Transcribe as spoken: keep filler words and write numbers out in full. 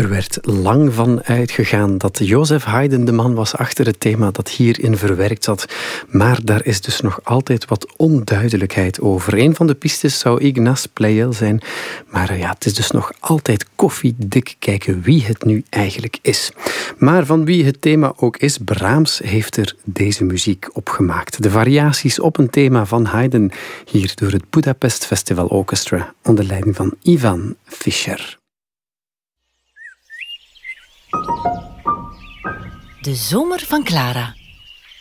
Er werd lang van uitgegaan dat Joseph Haydn de man was achter het thema dat hierin verwerkt zat. Maar daar is dus nog altijd wat onduidelijkheid over. Een van de pistes zou Ignaz Pleyel zijn. Maar ja, het is dus nog altijd koffiedik kijken wie het nu eigenlijk is. Maar van wie het thema ook is, Brahms heeft er deze muziek op gemaakt. De variaties op een thema van Haydn, hier door het Budapest Festival Orchestra, onder leiding van Ivan Fischer. De zomer van Clara.